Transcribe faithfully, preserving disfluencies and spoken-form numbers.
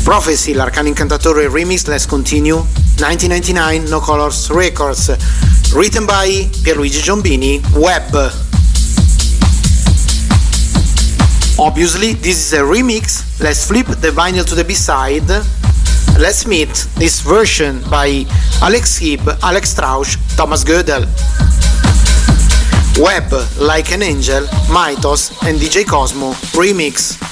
Prophecy, l'Arcano Incantatore remix, let's continue. nineteen ninety-nine, No Colors Records, written by Pierluigi Giombini, Web. Obviously, this is a remix. Let's flip the vinyl to the B-side. Let's meet this version by Alex Gibb, Alex Strauch, Thomas Gödel. Web, Like an Angel, Mythos and D J Cosmo remix.